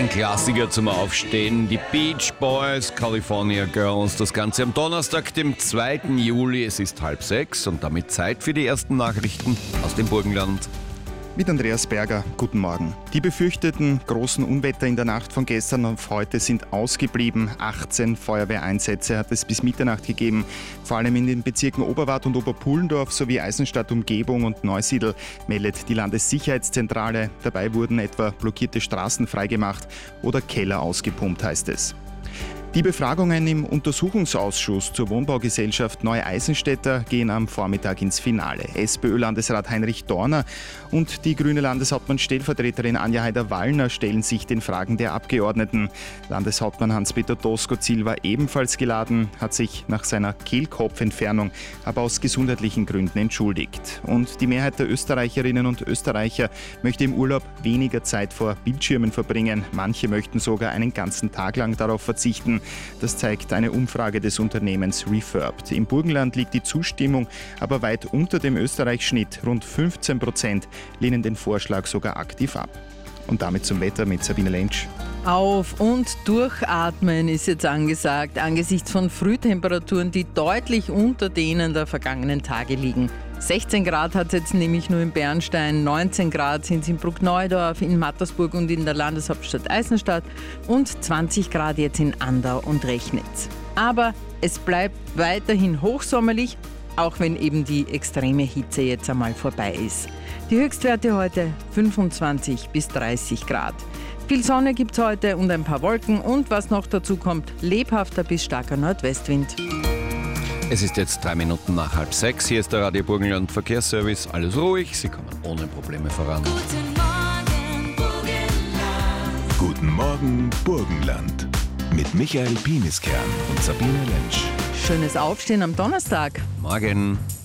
Ein Klassiker zum Aufstehen, die Beach Boys, California Girls, das Ganze am Donnerstag, dem 2. Juli, es ist 5:30 und damit Zeit für die ersten Nachrichten aus dem Burgenland. Mit Andreas Berger, guten Morgen. Die befürchteten großen Unwetter in der Nacht von gestern auf heute sind ausgeblieben. 18 Feuerwehreinsätze hat es bis Mitternacht gegeben. Vor allem in den Bezirken Oberwart und Oberpullendorf sowie Eisenstadt Umgebung und Neusiedl meldet die Landessicherheitszentrale. Dabei wurden etwa blockierte Straßen freigemacht oder Keller ausgepumpt, heißt es. Die Befragungen im Untersuchungsausschuss zur Wohnbaugesellschaft Neu-Eisenstädter gehen am Vormittag ins Finale. SPÖ-Landesrat Heinrich Dorner und die grüne Landeshauptmann-Stellvertreterin Anja Haider-Wallner stellen sich den Fragen der Abgeordneten. Landeshauptmann Hans-Peter Doskozil war ebenfalls geladen, hat sich nach seiner Kehlkopfentfernung aber aus gesundheitlichen Gründen entschuldigt. Und die Mehrheit der Österreicherinnen und Österreicher möchte im Urlaub weniger Zeit vor Bildschirmen verbringen. Manche möchten sogar einen ganzen Tag lang darauf verzichten. Das zeigt eine Umfrage des Unternehmens Refurbed. Im Burgenland liegt die Zustimmung aber weit unter dem Österreich-Schnitt. Rund 15% lehnen den Vorschlag sogar aktiv ab. Und damit zum Wetter mit Sabine Lentsch. Auf- und durchatmen ist jetzt angesagt, angesichts von Frühtemperaturen, die deutlich unter denen der vergangenen Tage liegen. 16 Grad hat es jetzt nämlich nur in Bernstein, 19 Grad sind es in Bruckneudorf, in Mattersburg und in der Landeshauptstadt Eisenstadt und 20 Grad jetzt in Andau und Rechnitz. Aber es bleibt weiterhin hochsommerlich, auch wenn eben die extreme Hitze jetzt einmal vorbei ist. Die Höchstwerte heute 25 bis 30 Grad. Viel Sonne gibt es heute und ein paar Wolken und was noch dazu kommt, lebhafter bis starker Nordwestwind. Es ist jetzt 3 Minuten nach 5:30. Hier ist der Radio Burgenland Verkehrsservice. Alles ruhig, Sie kommen ohne Probleme voran. Guten Morgen, Burgenland. Guten Morgen, Burgenland. Mit Michael Pieniskern und Sabine Lentsch. Schönes Aufstehen am Donnerstag. Morgen.